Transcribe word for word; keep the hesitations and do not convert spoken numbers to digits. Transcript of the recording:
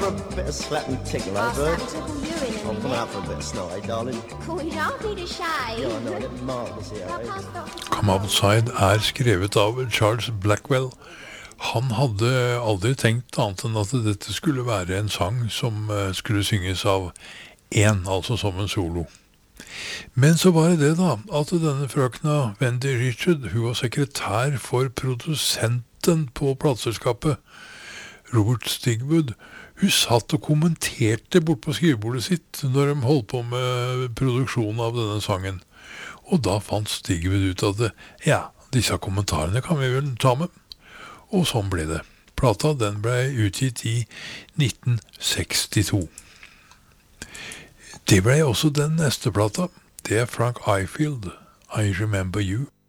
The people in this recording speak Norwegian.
for a bit of slap and tickle, eh, I'll bird? slap and tickle you in a I'm coming minute. out for a bit of snot, eh, darling? Cool, you don't need a shave. Yeah, I know, a little marvelous here, I'll eh? pass Doctor Come Outside er skrevet av Charles Blackwell. Han hadde aldri tenkt annet enn at dette skulle være en sang som eh, skulle synges av en, altså som en solo. Men så var det det da, at denne frøkna Wendy Richard, hun var sekretær for produsenten på plateselskapet, Robert Stigwood. Hun satt og kommenterte bort på skrivebordet sitt når de holdt på med produksjonen av denne sangen. Og da fant Stigwood ut at det, ja, disse kommentarene kan vi vel ta med. Og sånn ble det. Plata den ble utgitt i nitten sekstito. Det ble også den neste plata. Det er Frank Ifield, I Remember You.